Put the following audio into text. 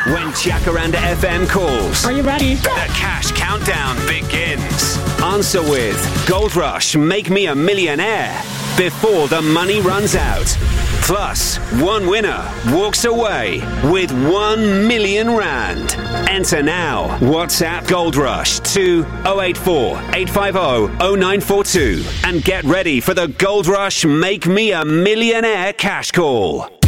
When Jacaranda FM calls. Are you ready? The cash countdown begins. Answer with Gold Rush, Make Me a Millionaire before the money runs out. Plus, one winner walks away with 1 million rand. Enter now. WhatsApp Gold Rush to 084 850 0942 and get ready for the Gold Rush Make Me a Millionaire cash call.